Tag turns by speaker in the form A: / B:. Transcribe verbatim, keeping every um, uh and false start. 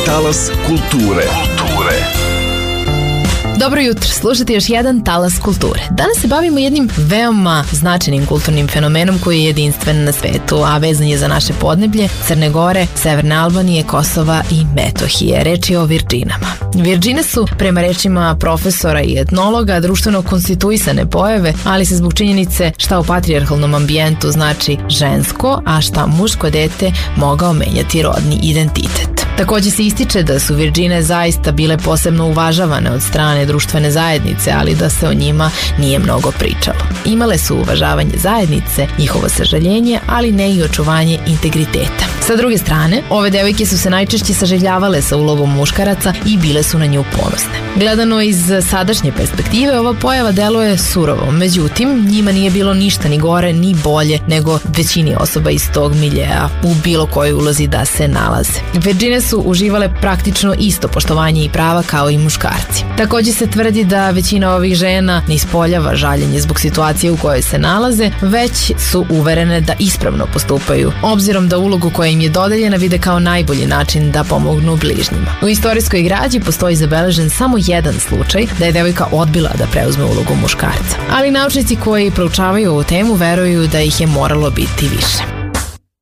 A: Talas kulture. Kulture.
B: Dobro jutro, slušajte još jedan Talas kulture. Danas se bavimo jednim veoma značajnim kulturnim fenomenom koji je jedinstven na svetu, a vezan je za naše podneblje, Crne Gore, Severne Albanije, Kosova i Metohije. Reč je o Virdžinama. Virdžine su, prema rečima profesora i etnologa, društveno konstituisane pojave, ali se zbog činjenice šta u patrijarhalnom ambijentu znači žensko, a šta muško dete mogao menjati rodni identitet. Takođe se ističe da su Virdžine zaista bile posebno uvažavane od strane društvene zajednice, ali da se o njima nije mnogo pričalo. Imale su uvažavanje zajednice, njihovo sažaljenje, ali ne i očuvanje integriteta. Sa druge strane, ove devojke su se najčešće saželjavale sa ulogom muškaraca i bile su na nju ponosne. Gledano iz sadašnje perspektive, ova pojava deluje surovo, međutim, njima nije bilo ništa ni gore ni bolje nego većini osoba iz tog miljea u bilo kojoj ulozi da se nalaze. Virdžine su uživale praktično isto poštovanje i prava kao i muškarci. Takođe se tvrdi da većina ovih žena ne ispoljava žaljenje zbog situacije u kojoj se nalaze, već su uverene da ispravno postupaju, obzirom da ulogu koja im je dodeljena vide kao najbolji način da pomognu bližnjima. U istorijskoj građi postoji zabeležen samo jedan slučaj da je devojka odbila da preuzme ulogu muškarca. Ali naučnici koji proučavaju ovu temu veruju da ih je moralo biti više.